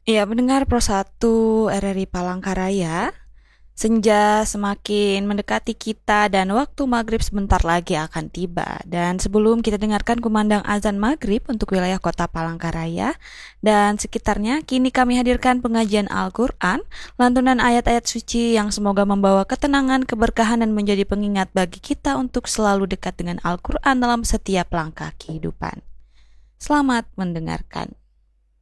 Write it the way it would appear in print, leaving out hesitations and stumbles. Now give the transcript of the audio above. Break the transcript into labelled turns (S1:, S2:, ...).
S1: Ya, mendengar Pro 1 RRI Palangkaraya, senja semakin mendekati kita dan waktu maghrib sebentar lagi akan tiba. Dan sebelum kita dengarkan kumandang azan maghrib untuk wilayah kota Palangkaraya dan sekitarnya, kini kami hadirkan pengajian Al-Quran, lantunan ayat-ayat suci yang semoga membawa ketenangan, keberkahan, dan menjadi pengingat bagi kita untuk selalu dekat dengan Al-Quran dalam setiap langkah kehidupan. Selamat mendengarkan.